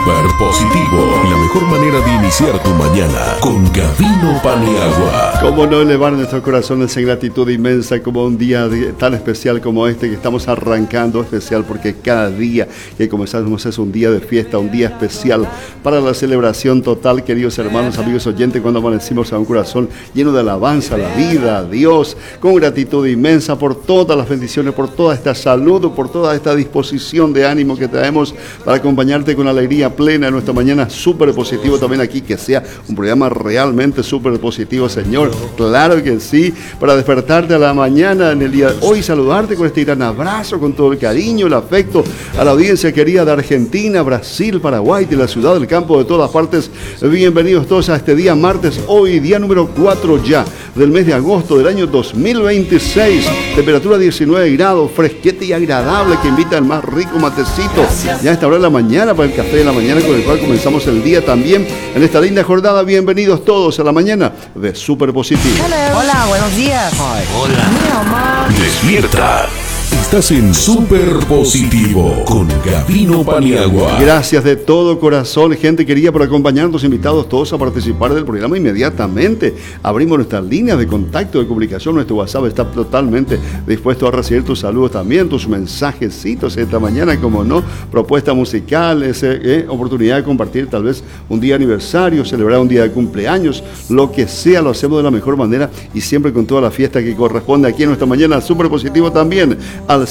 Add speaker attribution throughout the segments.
Speaker 1: Súper positivo, la mejor manera de iniciar tu mañana con Gavino Paniagua.
Speaker 2: Cómo no elevar nuestros corazones en gratitud inmensa como un día tan especial como este que estamos arrancando, especial porque cada día que comenzamos es un día de fiesta, un día especial para la celebración total, queridos hermanos, amigos oyentes, cuando amanecimos a un corazón lleno de alabanza a la vida, a Dios, con gratitud inmensa por todas las bendiciones, por toda esta salud, por toda esta disposición de ánimo que traemos para acompañarte con alegría plena en nuestra mañana súper positivo también aquí, que sea un programa realmente súper positivo, Señor, claro que sí, para despertarte a la mañana en el día de hoy, saludarte con este gran abrazo, con todo el cariño, el afecto a la audiencia querida de Argentina, Brasil, Paraguay, de la ciudad, del campo, de todas partes. Bienvenidos todos a este día martes, hoy día número 4 ya del mes de agosto del año 2026, temperatura 19 grados, fresquete y agradable que invita al más rico matecito ya a esta hora de la mañana para el café de la mañana con el cual comenzamos el día también en esta linda jornada. Bienvenidos todos a la mañana de Súper Positivo.
Speaker 3: Hola, buenos días.
Speaker 1: Hola. Despierta. Estás en Súper Positivo con Gavino Paniagua.
Speaker 2: Gracias de todo corazón, gente querida, por acompañarnos, invitados todos a participar del programa inmediatamente. Abrimos nuestras líneas de contacto, de comunicación, nuestro WhatsApp está totalmente dispuesto a recibir tus saludos también, tus mensajecitos esta mañana, como no, propuestas musicales, oportunidad de compartir tal vez un día aniversario, celebrar un día de cumpleaños, lo que sea, lo hacemos de la mejor manera y siempre con toda la fiesta que corresponde aquí en nuestra mañana Súper Positivo también. Al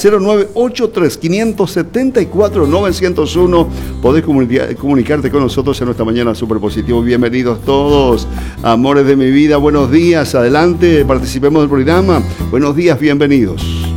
Speaker 2: 0983-574-901 podés comunicarte con nosotros en nuestra mañana Súper Positivo. Bienvenidos todos, amores de mi vida, buenos días, adelante, participemos del programa. Buenos días, bienvenidos.